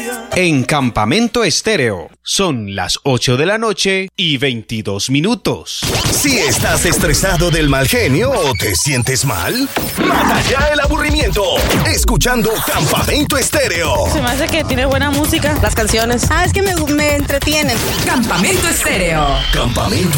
En Campamento Estéreo son las 8 de la noche y 22 minutos. Si estás estresado del mal genio o te sientes mal, mata ya el aburrimiento escuchando Campamento Estéreo. Se me hace que tiene buena música. Las canciones. Es que me entretienen. Campamento Estéreo. Campamento